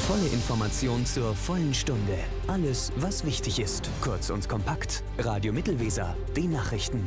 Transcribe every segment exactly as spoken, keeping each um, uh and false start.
volle Information zur vollen Stunde. Alles, was wichtig ist. Kurz und kompakt. Radio Mittelweser. Die Nachrichten.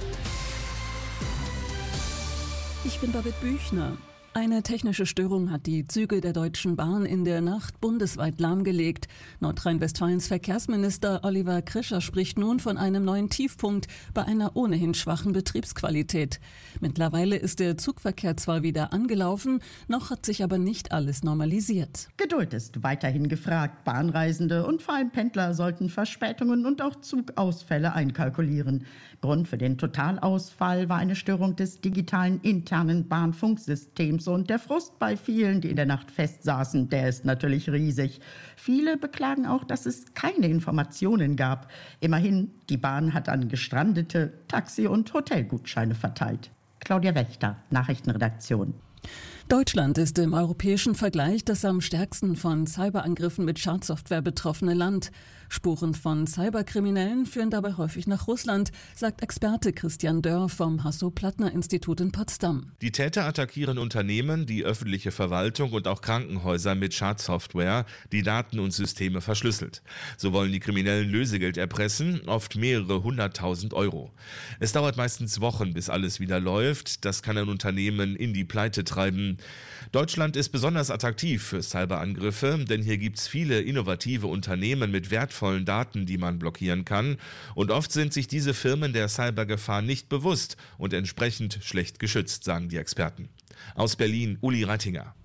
Ich bin Babette Büchner. Eine technische Störung hat die Züge der Deutschen Bahn in der Nacht bundesweit lahmgelegt. Nordrhein-Westfalens Verkehrsminister Oliver Krischer spricht nun von einem neuen Tiefpunkt bei einer ohnehin schwachen Betriebsqualität. Mittlerweile ist der Zugverkehr zwar wieder angelaufen, noch hat sich aber nicht alles normalisiert. Geduld ist weiterhin gefragt. Bahnreisende und vor allem Pendler sollten Verspätungen und auch Zugausfälle einkalkulieren. Grund für den Totalausfall war eine Störung des digitalen internen Bahnfunksystems. Und der Frust bei vielen, die in der Nacht festsaßen, der ist natürlich riesig. Viele beklagen auch, dass es keine Informationen gab. Immerhin, die Bahn hat an Gestrandete Taxi- und Hotelgutscheine verteilt. Claudia Wächter, Nachrichtenredaktion. Deutschland ist im europäischen Vergleich das am stärksten von Cyberangriffen mit Schadsoftware betroffene Land. Spuren von Cyberkriminellen führen dabei häufig nach Russland, sagt Experte Christian Dörr vom Hasso-Plattner-Institut in Potsdam. Die Täter attackieren Unternehmen, die öffentliche Verwaltung und auch Krankenhäuser mit Schadsoftware, die Daten und Systeme verschlüsselt. So wollen die Kriminellen Lösegeld erpressen, oft mehrere hunderttausend Euro. Es dauert meistens Wochen, bis alles wieder läuft. Das kann ein Unternehmen in die Pleite treiben. Deutschland ist besonders attraktiv für Cyberangriffe, denn hier gibt's viele innovative Unternehmen mit wertvollen Daten, die man blockieren kann. Und oft sind sich diese Firmen der Cybergefahr nicht bewusst und entsprechend schlecht geschützt, sagen die Experten. Aus Berlin, Uli Rattinger.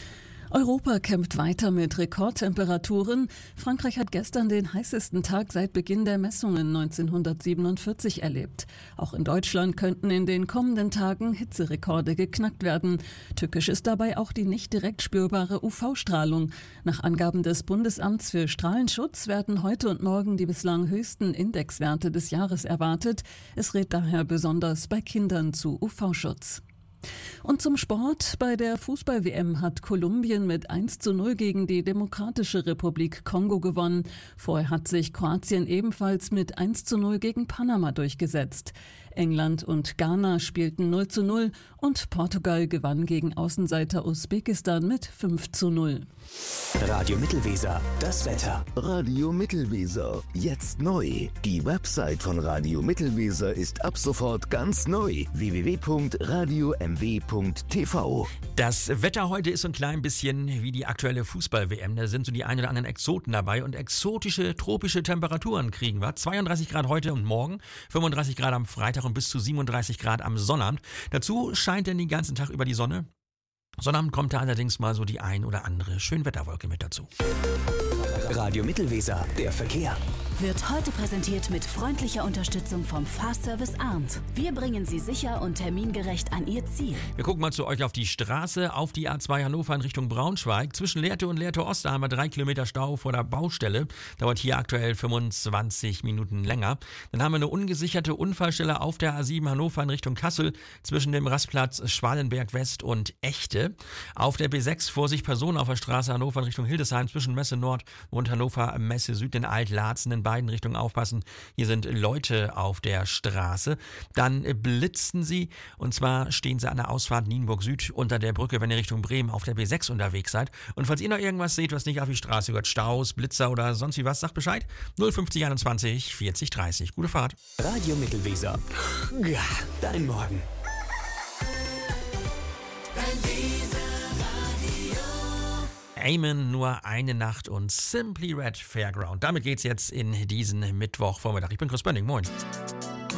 Europa kämpft weiter mit Rekordtemperaturen. Frankreich hat gestern den heißesten Tag seit Beginn der Messungen neunzehnhundertsiebenundvierzig erlebt. Auch in Deutschland könnten in den kommenden Tagen Hitzerekorde geknackt werden. Tückisch ist dabei auch die nicht direkt spürbare U V-Strahlung. Nach Angaben des Bundesamts für Strahlenschutz werden heute und morgen die bislang höchsten Indexwerte des Jahres erwartet. Es rät daher besonders bei Kindern zu U V-Schutz. Und zum Sport. Bei der Fußball-W M hat Kolumbien mit eins zu null gegen die Demokratische Republik Kongo gewonnen. Vorher hat sich Kroatien ebenfalls mit eins zu null gegen Panama durchgesetzt. England und Ghana spielten null zu null und Portugal gewann gegen Außenseiter Usbekistan mit fünf zu null. Radio Mittelweser, das Wetter. Radio Mittelweser, jetzt neu. Die Website von Radio Mittelweser ist ab sofort ganz neu. w w w punkt radio m w punkt t v. Das Wetter heute ist so ein klein bisschen wie die aktuelle Fußball-W M. Da sind so die ein oder anderen Exoten dabei und exotische, tropische Temperaturen kriegen wir. zweiunddreißig Grad heute und morgen, fünfunddreißig Grad am Freitag und bis zu siebenunddreißig Grad am Sonnabend. Dazu scheint dann den ganzen Tag über die Sonne. Sonnabend kommt da allerdings mal so die ein oder andere Schönwetterwolke mit dazu. Radio Mittelweser, der Verkehr. Wird heute präsentiert mit freundlicher Unterstützung vom Fahrservice Arndt. Wir bringen Sie sicher und termingerecht an Ihr Ziel. Wir gucken mal zu euch auf die Straße, auf die A zwei Hannover in Richtung Braunschweig. Zwischen Lehrte und Lehrte Ost, da haben wir drei Kilometer Stau vor der Baustelle. Dauert hier aktuell fünfundzwanzig Minuten länger. Dann haben wir eine ungesicherte Unfallstelle auf der A sieben Hannover in Richtung Kassel zwischen dem Rastplatz Schwalenberg West und Echte. Auf der B sechs Vorsicht Personen auf der Straße Hannover in Richtung Hildesheim zwischen Messe Nord und Hannover Messe Süd in Alt-Laatzen in beiden Richtungen aufpassen. Hier sind Leute auf der Straße. Dann blitzen sie und zwar stehen sie an der Ausfahrt Nienburg Süd unter der Brücke, wenn ihr Richtung Bremen auf der B sechs unterwegs seid. Und falls ihr noch irgendwas seht, was nicht auf die Straße gehört, Staus, Blitzer oder sonst wie was, sagt Bescheid. null fünfzig einundzwanzig vierzig dreißig. Gute Fahrt. Radio Mittelweser. Ja, dein Morgen. Amen, nur eine Nacht und Simply Red Fairground. Damit geht's jetzt in diesen Mittwochvormittag. Ich bin Chris Bönning, moin.